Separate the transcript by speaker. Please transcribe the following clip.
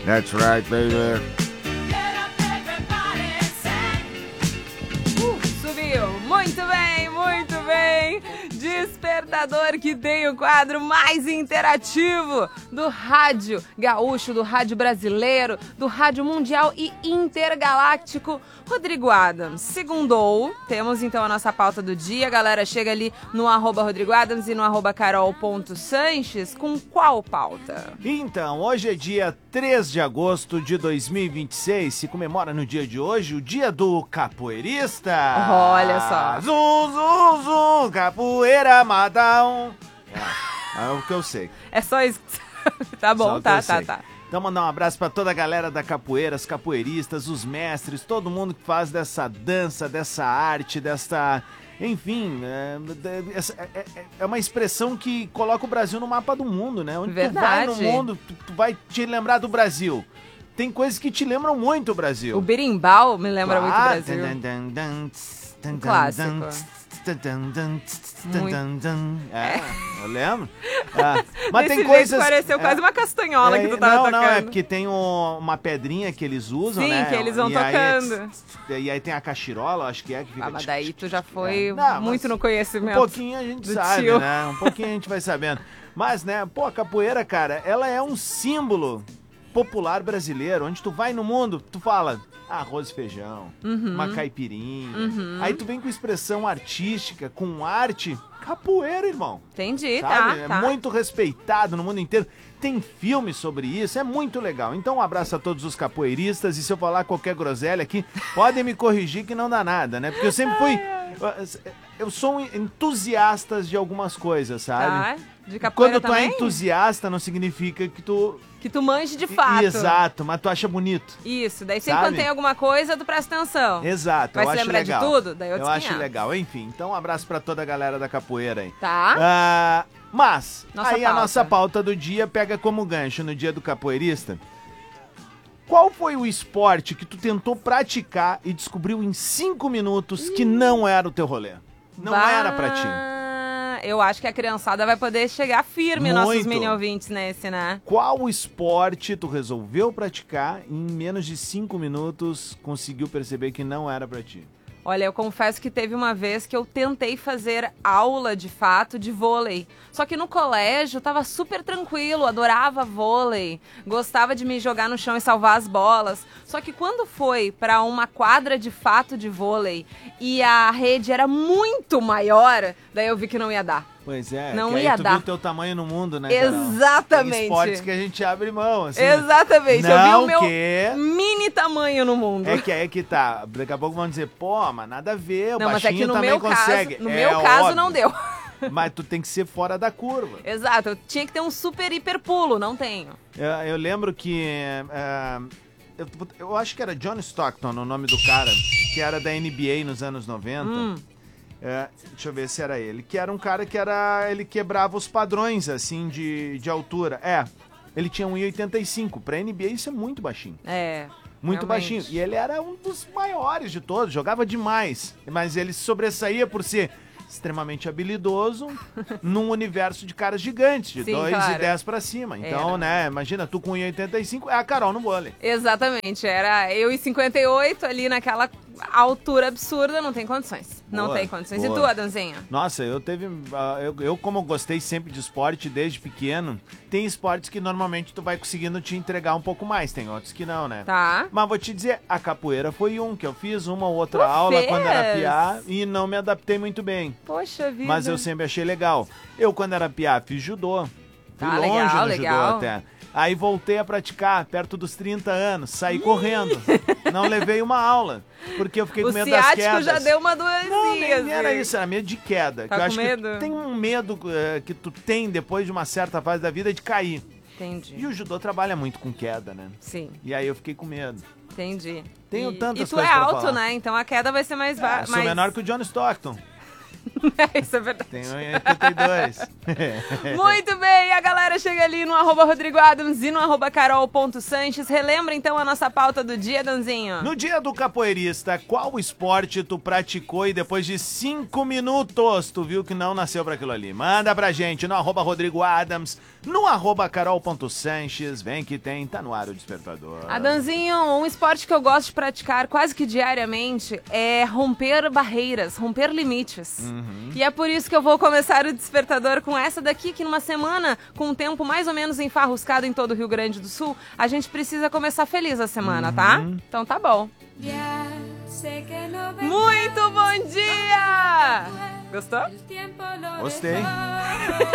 Speaker 1: That's right, baby.
Speaker 2: Subiu. Muito bem, muito bem. Despertador, que tem o quadro mais interativo do rádio gaúcho, do rádio brasileiro, do rádio mundial e intergaláctico. Rodrigo Adams, segundou. Temos então a nossa pauta do dia. Galera, chega ali no @Rodrigo Adams e no @carol.sanches. Com qual pauta?
Speaker 1: Então, hoje é dia 3 de agosto de 2026. Se comemora no dia de hoje o dia do capoeirista.
Speaker 2: Olha só.
Speaker 1: Zum, zum, zum, capoeira matão. É o que eu sei.
Speaker 2: É só isso. Tá bom, tá.
Speaker 1: Então, mandar um abraço pra toda a galera da capoeira, os capoeiristas, os mestres, todo mundo que faz dessa dança, dessa arte, dessa... Enfim, é uma expressão que coloca o Brasil no mapa do mundo, né? Onde
Speaker 2: Verdade.
Speaker 1: tu vai no mundo, tu vai te lembrar do Brasil. Tem coisas que te lembram muito o Brasil.
Speaker 2: O berimbau me lembra muito o Brasil.
Speaker 1: Um
Speaker 2: clássico.
Speaker 1: Eu lembro. Mas
Speaker 2: Desse
Speaker 1: tem coisas...
Speaker 2: jeito pareceu quase uma castanhola que tu tava tocando.
Speaker 1: Não, é porque tem uma pedrinha que eles usam,
Speaker 2: Sim,
Speaker 1: né?
Speaker 2: que eles vão tocando.
Speaker 1: E aí tem a cachirola, acho que é. Que fica...
Speaker 2: Mas daí tu já foi
Speaker 1: Não,
Speaker 2: muito no conhecimento.
Speaker 1: Um pouquinho a gente sabe,
Speaker 2: tio.
Speaker 1: né? Um pouquinho a gente vai sabendo. Mas, né, pô, a capoeira, cara, ela é um símbolo popular brasileiro, onde tu vai no mundo, tu fala arroz e feijão, uma caipirinha. Aí tu vem com expressão artística, com arte, capoeira, irmão.
Speaker 2: Entendi,
Speaker 1: Sabe?
Speaker 2: tá.
Speaker 1: É muito respeitado no mundo inteiro. Tem filme sobre isso, é muito legal. Então um abraço a todos os capoeiristas, e se eu falar qualquer groselha aqui, podem me corrigir que não dá nada, né? Porque eu sempre fui... Eu sou um entusiasta de algumas coisas, sabe?
Speaker 2: Tá. De capoeira
Speaker 1: Quando tu
Speaker 2: também?
Speaker 1: é entusiasta, não significa que tu...
Speaker 2: Que tu manche de fato.
Speaker 1: Exato, mas tu acha bonito.
Speaker 2: Isso, daí sempre
Speaker 1: Sabe?
Speaker 2: quando tem alguma coisa, tu presta atenção.
Speaker 1: Exato,
Speaker 2: Vai
Speaker 1: eu
Speaker 2: se
Speaker 1: acho
Speaker 2: lembrar
Speaker 1: legal.
Speaker 2: de tudo? Daí eu
Speaker 1: acho legal. Enfim, então um abraço pra toda a galera da capoeira aí.
Speaker 2: Tá.
Speaker 1: Mas,
Speaker 2: Nossa
Speaker 1: aí a
Speaker 2: pauta.
Speaker 1: nossa pauta do dia pega como gancho no dia do capoeirista. Qual foi o esporte que tu tentou praticar e descobriu em 5 minutos que não era o teu rolê? Não era pra ti.
Speaker 2: Eu acho que a criançada vai poder chegar firme, nossos
Speaker 1: Muito.
Speaker 2: mini ouvintes nesse, né?
Speaker 1: Qual esporte tu resolveu praticar e em menos de 5 minutos conseguiu perceber que não era pra ti?
Speaker 2: Olha, eu confesso que teve uma vez que eu tentei fazer aula, de fato, de vôlei. Só que no colégio tava super tranquilo, adorava vôlei, gostava de me jogar no chão e salvar as bolas. Só que quando foi pra uma quadra de fato de vôlei e a rede era muito maior, daí eu vi que não ia dar.
Speaker 1: Pois é,
Speaker 2: Não
Speaker 1: que aí
Speaker 2: ia
Speaker 1: tu
Speaker 2: dar.
Speaker 1: viu o teu tamanho no mundo, né, Carol?
Speaker 2: Exatamente.
Speaker 1: Tem esportes que a gente abre mão, assim.
Speaker 2: Exatamente, eu vi
Speaker 1: Não
Speaker 2: o meu
Speaker 1: que...
Speaker 2: mini tamanho no mundo.
Speaker 1: É que tá. Daqui a pouco vão dizer, pô, mas nada a ver, o
Speaker 2: Não, mas é
Speaker 1: baixinho
Speaker 2: que no
Speaker 1: também
Speaker 2: meu
Speaker 1: consegue.
Speaker 2: caso, no meu caso
Speaker 1: óbvio.
Speaker 2: não deu.
Speaker 1: Mas tu tem que ser fora da curva.
Speaker 2: Exato, eu tinha que ter um super hiper pulo, não tenho.
Speaker 1: Eu lembro que... eu acho que era John Stockton o nome do cara, que era da NBA nos anos 90. Deixa eu ver se era ele. Que era um cara que ele quebrava os padrões, assim, de altura. Ele tinha 1,85. Pra NBA isso é muito baixinho. Muito
Speaker 2: realmente.
Speaker 1: baixinho. E ele era um dos maiores de todos, jogava demais. Mas ele sobressaía por ser extremamente habilidoso num universo de caras gigantes, de 2,10 pra cima. Então, né, imagina, tu com 1,85 é a Carol no vôlei.
Speaker 2: Exatamente, era eu e 58 ali naquela altura absurda, não tem condições. Não tem condições.
Speaker 1: Boa.
Speaker 2: E tu, Adãozinho?
Speaker 1: Nossa, eu como gostei sempre de esporte desde pequeno, tem esportes que normalmente tu vai conseguindo te entregar um pouco mais, tem outros que não, né?
Speaker 2: Tá.
Speaker 1: Mas vou te dizer, a capoeira foi um que eu fiz uma ou outra aula quando era piá e não me adaptei muito bem.
Speaker 2: Poxa vida.
Speaker 1: Mas eu sempre achei legal. Eu, quando era piá, fiz judô. Fui longe no judô até. Aí voltei a praticar perto dos 30 anos, saí correndo. Não levei uma aula, porque eu fiquei com medo das quedas.
Speaker 2: O ciático já deu uma doencinha.
Speaker 1: Não, nem era isso, era medo de queda.
Speaker 2: Tá
Speaker 1: que eu
Speaker 2: com
Speaker 1: acho
Speaker 2: medo?
Speaker 1: que tem um medo que tu tem depois de uma certa fase da vida de cair.
Speaker 2: Entendi.
Speaker 1: E o judô trabalha muito com queda, né?
Speaker 2: Sim.
Speaker 1: E aí eu fiquei com medo.
Speaker 2: Entendi.
Speaker 1: Tenho tantas
Speaker 2: e tu
Speaker 1: coisas
Speaker 2: é
Speaker 1: pra
Speaker 2: alto,
Speaker 1: falar.
Speaker 2: né? Então a queda vai ser mais...
Speaker 1: Sou menor que o John Stockton.
Speaker 2: Isso é verdade.
Speaker 1: Tenho 82.
Speaker 2: Muito bem, a galera chega ali no @Rodrigo Adams e no @Carol.Sanches. Relembra então a nossa pauta do dia, Danzinho.
Speaker 1: No dia do capoeirista, qual esporte tu praticou e depois de 5 minutos tu viu que não nasceu pra aquilo ali? Manda pra gente no @Rodrigo Adams, no @Carol.Sanches. Vem que tem, tá no ar o Despertador.
Speaker 2: Danzinho, um esporte que eu gosto de praticar quase que diariamente é romper barreiras, romper limites. E é por isso que eu vou começar o Despertador com essa daqui, que numa semana, com um tempo mais ou menos enfarruscado em todo o Rio Grande do Sul, a gente precisa começar feliz a semana, tá? Então tá bom. Muito bom dia! Gostou?
Speaker 1: Gostei.